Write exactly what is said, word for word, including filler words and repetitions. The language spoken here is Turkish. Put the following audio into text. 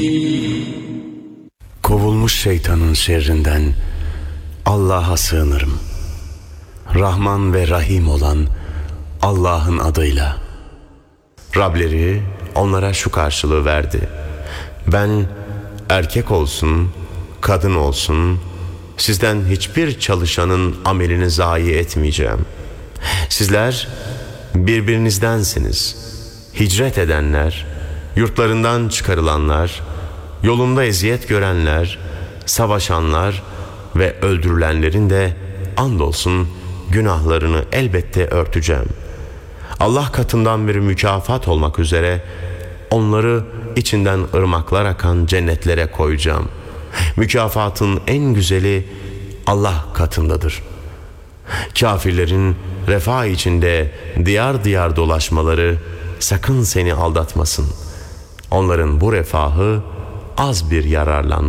Kovulmuş şeytanın şerrinden Allah'a sığınırım. Rahman ve Rahim olan Allah'ın adıyla. Rableri onlara şu karşılığı verdi: ben erkek olsun, kadın olsun, sizden hiçbir çalışanın amelini zayi etmeyeceğim. Sizler birbirinizdensiniz. Hicret edenler, yurtlarından çıkarılanlar, yolunda eziyet görenler, savaşanlar ve öldürülenlerin de andolsun günahlarını elbette örteceğim. Allah katından bir mükafat olmak üzere onları içinden ırmaklar akan cennetlere koyacağım. Mükafatın en güzeli Allah katındadır. Kafirlerin refah içinde diyar diyar dolaşmaları sakın seni aldatmasın. Onların bu refahı az bir yararlanma